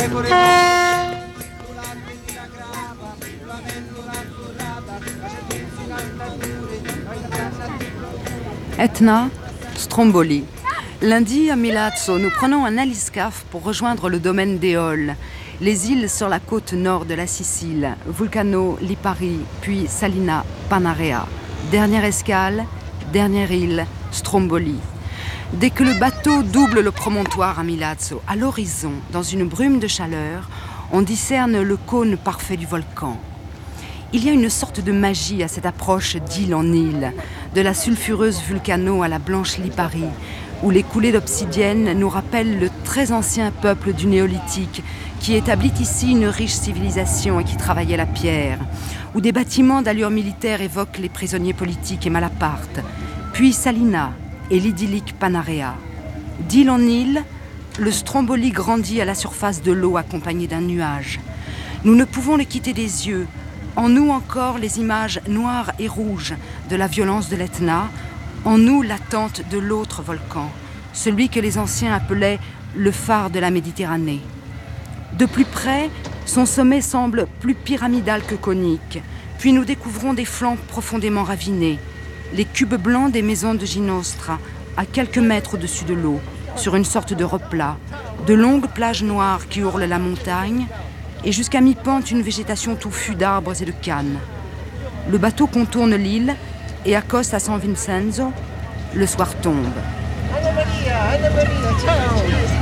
Etna, Stromboli. Lundi, à Milazzo, nous prenons un aliscaf pour rejoindre le domaine d'Éole, les îles sur la côte nord de la Sicile, Vulcano, Lipari, puis Salina, Panarea. Dernière escale, dernière île, Stromboli. Dès que le bateau double le promontoire à Milazzo, à l'horizon, dans une brume de chaleur, on discerne le cône parfait du volcan. Il y a une sorte de magie à cette approche d'île en île, de la sulfureuse Vulcano à la blanche Lipari, où les coulées d'obsidienne nous rappellent le très ancien peuple du néolithique qui établit ici une riche civilisation et qui travaillait la pierre, où des bâtiments d'allure militaire évoquent les prisonniers politiques et Malaparte, puis Salina et l'idyllique Panarea. D'île en île, le Stromboli grandit à la surface de l'eau accompagné d'un nuage. Nous ne pouvons le quitter des yeux. En nous encore les images noires et rouges de la violence de l'Etna, en nous l'attente de l'autre volcan, celui que les anciens appelaient le phare de la Méditerranée. De plus près, son sommet semble plus pyramidal que conique, puis nous découvrons des flancs profondément ravinés, les cubes blancs des maisons de Ginostra, à quelques mètres au-dessus de l'eau, sur une sorte de replat, de longues plages noires qui ourlent la montagne, et jusqu'à mi-pente une végétation touffue d'arbres et de cannes. Le bateau contourne l'île et accoste à San Vincenzo. Le soir tombe. Anna Maria, ciao!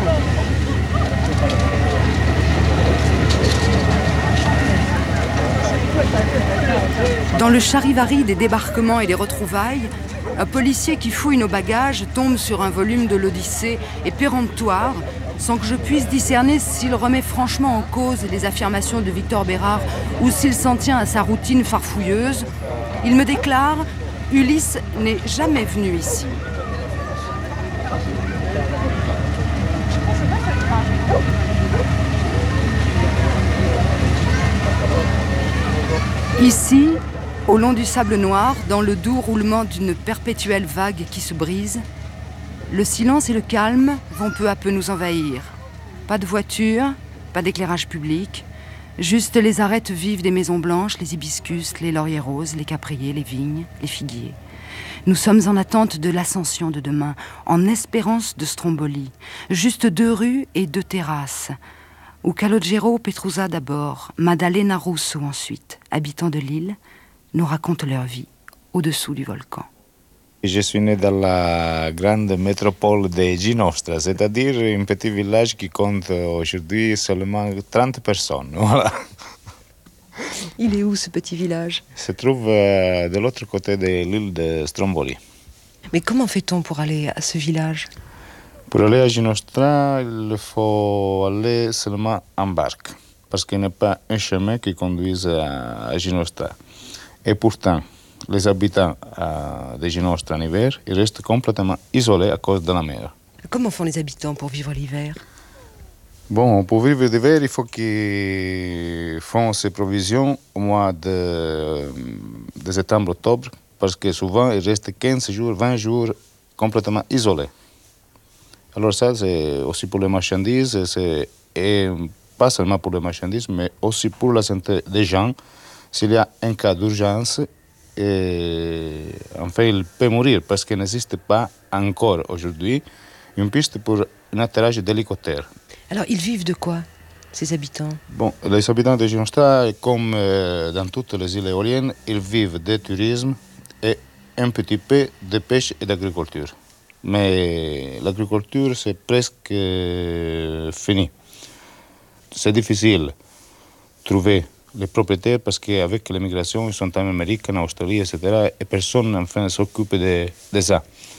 Dans le charivari des débarquements et des retrouvailles, un policier qui fouille nos bagages tombe sur un volume de l'Odyssée et péremptoire, sans que je puisse discerner s'il remet franchement en cause les affirmations de Victor Bérard ou s'il s'en tient à sa routine farfouilleuse. Il me déclare « Ulysse n'est jamais venu ici ». Ici, au long du sable noir, dans le doux roulement d'une perpétuelle vague qui se brise, le silence et le calme vont peu à peu nous envahir. Pas de voiture, pas d'éclairage public, juste les arêtes vives des maisons blanches, les hibiscus, les lauriers roses, les capriers, les vignes, les figuiers. Nous sommes en attente de l'ascension de demain, en espérance de Stromboli. Juste 2 rues et 2 terrasses, où Calogero Petrusa d'abord, Maddalena Russo ensuite, habitants de l'île, nous racontent leur vie au-dessous du volcan. Je suis né dans la grande métropole de Ginostra, c'est-à-dire un petit village qui compte aujourd'hui seulement 30 personnes. Voilà. Il est où ce petit village ? Il se trouve de l'autre côté de l'île de Stromboli. Mais comment fait-on pour aller à ce village ? Pour aller à Ginostra, il faut aller seulement en barque, parce qu'il n'y a pas un chemin qui conduise à Ginostra. Et pourtant, les habitants de Ginostra en hiver, ils restent complètement isolés à cause de la mer. Comment font les habitants pour vivre l'hiver ? Bon, pour vivre l'hiver, il faut qu'ils font ses provisions au mois de septembre-octobre, parce que souvent, ils restent 15 jours, 20 jours complètement isolés. Alors ça, c'est aussi pour les marchandises, et pas seulement pour les marchandises, mais aussi pour la santé des gens. S'il y a un cas d'urgence, enfin, il peut mourir parce qu'il n'existe pas encore aujourd'hui une piste pour un atterrage d'hélicoptère. Alors, ils vivent de quoi, ces habitants ? Bon, les habitants de Ginostra, comme dans toutes les îles éoliennes, ils vivent du tourisme et un petit peu de pêche et d'agriculture. Mais l'agriculture, c'est presque fini. C'est difficile de trouver les propriétaires parce qu'avec l'immigration, ils sont en Amérique, en Australie, etc. Et personne, enfin, s'occupe de ça.